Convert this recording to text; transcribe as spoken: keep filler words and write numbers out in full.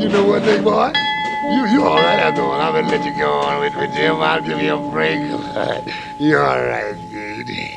you know what, big boy? You you all right after all. I'm gonna let you go on with, with Jim. I'll give you a break. You all right, dude?